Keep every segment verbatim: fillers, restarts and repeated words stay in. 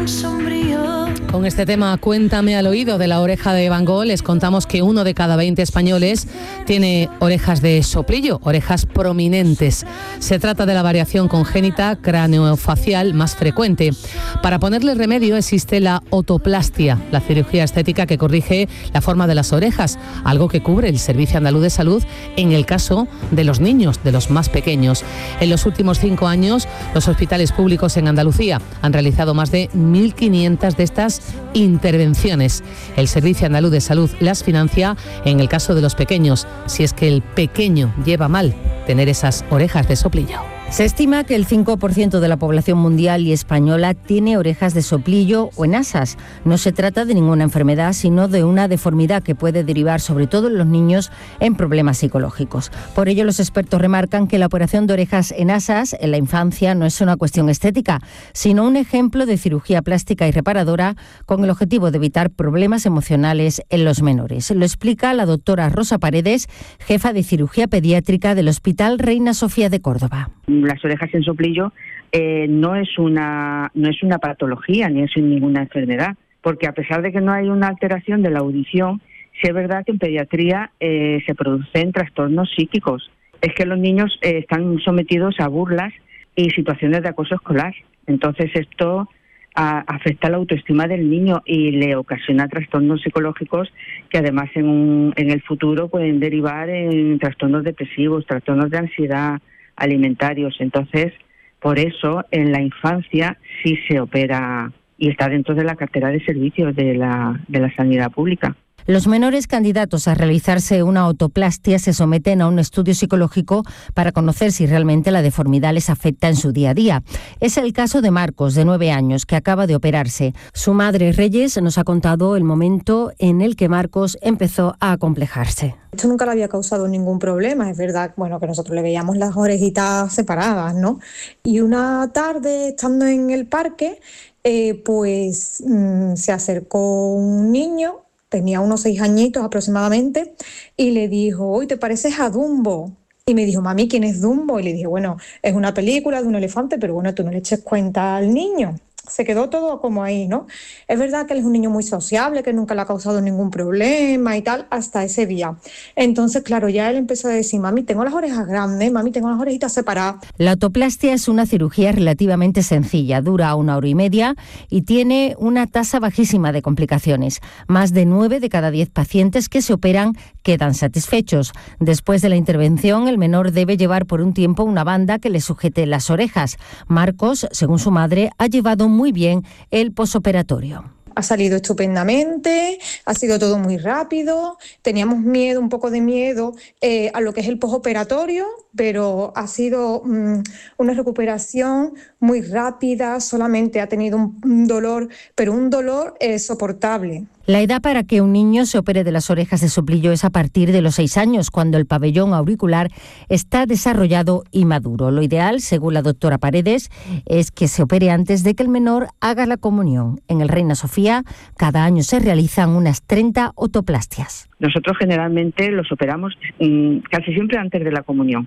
sombrío. Con este tema, Cuéntame al oído de la oreja de Van Gogh, les contamos que uno de cada veinte españoles tiene orejas de soplillo, orejas prominentes. Se trata de la variación congénita craneofacial más frecuente. Para ponerle remedio existe la otoplastia, la cirugía estética que corrige la forma de las orejas, algo que cubre el Servicio Andaluz de Salud en el caso de los niños, de los más pequeños. En los últimos cinco años, los hospitales públicos en Andalucía han realizado más de mil quinientas de estas intervenciones. El Servicio Andaluz de Salud las financia en el caso de los pequeños, si es que el pequeño lleva mal tener esas orejas de soplillo. Se estima que el cinco por ciento de la población mundial y española tiene orejas de soplillo o en asas. No se trata de ninguna enfermedad, sino de una deformidad que puede derivar, sobre todo en los niños, en problemas psicológicos. Por ello, los expertos remarcan que la operación de orejas en asas en la infancia no es una cuestión estética, sino un ejemplo de cirugía plástica y reparadora con el objetivo de evitar problemas emocionales en los menores. Lo explica la doctora Rosa Paredes, jefa de cirugía pediátrica del Hospital Reina Sofía de Córdoba. Las orejas en soplillo eh, no es una no es una patología ni es ninguna enfermedad, porque a pesar de que no hay una alteración de la audición, sí es verdad que en pediatría eh, se producen trastornos psíquicos. Es que los niños eh, están sometidos a burlas y situaciones de acoso escolar. Entonces esto a, afecta a la autoestima del niño y le ocasiona trastornos psicológicos que además en, un, en el futuro pueden derivar en trastornos depresivos, trastornos de ansiedad, alimentarios. Entonces, por eso en la infancia sí se opera y está dentro de la cartera de servicios de la, de la sanidad pública. Los menores candidatos a realizarse una otoplastia se someten a un estudio psicológico para conocer si realmente la deformidad les afecta en su día a día. Es el caso de Marcos, de nueve años, que acaba de operarse. Su madre, Reyes, nos ha contado el momento en el que Marcos empezó a acomplejarse. Esto nunca le había causado ningún problema, es verdad, bueno, que nosotros le veíamos las orejitas separadas, ¿no? Y una tarde, estando en el parque, eh, pues mmm, se acercó un niño, tenía unos seis añitos aproximadamente, y le dijo, uy, ¿te pareces a Dumbo? Y me dijo, mami, ¿quién es Dumbo? Y le dije, bueno, es una película de un elefante, pero bueno, tú no le eches cuenta al niño. Se quedó todo como ahí, ¿no? Es verdad que él es un niño muy sociable, que nunca le ha causado ningún problema y tal, hasta ese día. Entonces, claro, ya él empezó a decir, mami, tengo las orejas grandes, mami, tengo las orejitas separadas. La otoplastia es una cirugía relativamente sencilla, dura una hora y media y tiene una tasa bajísima de complicaciones. Más de nueve de cada diez pacientes que se operan quedan satisfechos. Después de la intervención, el menor debe llevar por un tiempo una banda que le sujete las orejas. Marcos, según su madre, ha llevado muy bien el posoperatorio. Ha salido estupendamente, ha sido todo muy rápido, teníamos miedo, un poco de miedo eh, a lo que es el posoperatorio, pero ha sido mmm, una recuperación muy rápida, solamente ha tenido un, un dolor, pero un dolor eh, soportable. La edad para que un niño se opere de las orejas de soplillo es a partir de los seis años, cuando el pabellón auricular está desarrollado y maduro. Lo ideal, según la doctora Paredes, es que se opere antes de que el menor haga la comunión. En el Reina Sofía, cada año se realizan unas treinta otoplastias. Nosotros generalmente los operamos mmm, casi siempre antes de la comunión,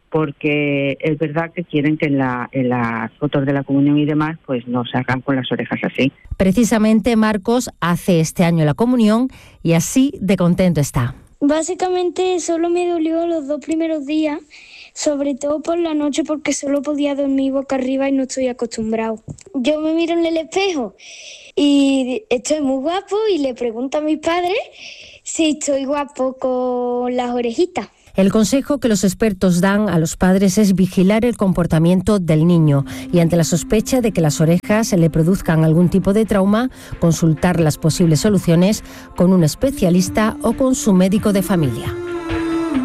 porque es verdad que quieren que en, la, en las fotos de la comunión y demás pues no se hagan con las orejas así. Precisamente Marcos hace este año la comunión y así de contento está. Básicamente solo me dolió los dos primeros días, sobre todo por la noche porque solo podía dormir boca arriba y no estoy acostumbrado. Yo me miro en el espejo y estoy muy guapo y le pregunto a mis padres si estoy guapo con las orejitas. El consejo que los expertos dan a los padres es vigilar el comportamiento del niño y ante la sospecha de que las orejas le produzcan algún tipo de trauma, consultar las posibles soluciones con un especialista o con su médico de familia.